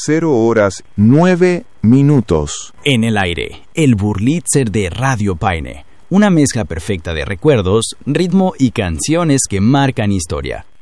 0:09. En el aire, el Burlitzer de Radio Paine. Una mezcla perfecta de recuerdos, ritmo y canciones que marcan historia.